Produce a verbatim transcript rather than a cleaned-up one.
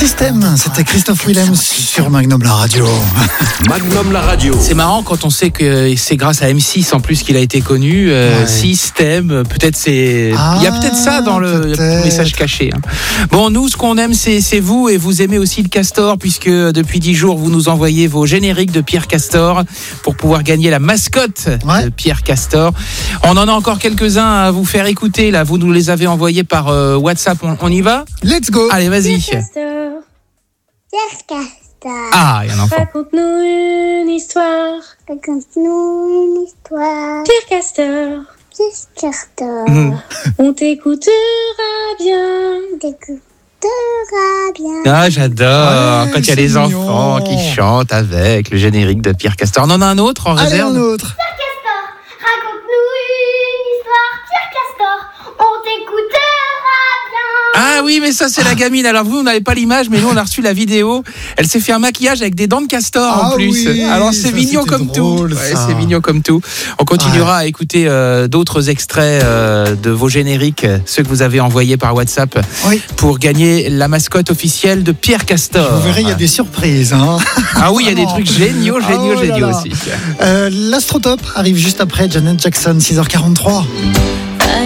System, c'était Christophe Willem sur Magnum la radio. Magnum la radio. C'est marrant quand on sait que c'est grâce à M six en plus qu'il a été connu. Euh, ouais. System, peut-être c'est. Ah, il y a peut-être ça dans le peut-être. message caché. Hein. Bon, nous, ce qu'on aime, c'est, c'est vous, et vous aimez aussi le Castor, puisque depuis dix jours, vous nous envoyez vos génériques de Pierre Castor pour pouvoir gagner la mascotte ouais. de Pierre Castor. On en a encore quelques-uns à vous faire écouter. Là, vous nous les avez envoyés par euh, WhatsApp. On, on y va ? Let's go. Allez, vas-y. Pierre Castor. Pierre Castor. Ah, il y a un enfant. Raconte-nous une histoire. Raconte-nous une histoire. Pierre Castor. Pierre Castor. Mmh. On t'écoutera bien. On t'écoutera bien. Ah, j'adore Ouais, quand il y a les mignon. enfants qui chantent avec le générique de Pierre Castor. On en a un autre en Allez, réserve. un autre. Pierre Castor, raconte-nous une histoire. Pierre Castor, on t'écoutera bien. Ah oui, mais ça c'est la gamine. Alors vous, vous n'avez pas l'image, mais nous on a reçu la vidéo. Elle s'est fait un maquillage avec des dents de castor Ah en plus. oui, Alors c'est ça, mignon c'était comme drôle, tout. Ouais, ça. c'est mignon comme tout. On continuera Ouais. à écouter euh, d'autres extraits euh, de vos génériques, ceux que vous avez envoyés par WhatsApp, Oui. pour gagner la mascotte officielle de Pierre Castor. Vous verrez, il y a des surprises. Hein. Ah oui, il y a des trucs géniaux, géniaux, Ah, oh là géniaux là. aussi. Euh, L'Astrotop arrive juste après Janet Jackson, six heures quarante-trois.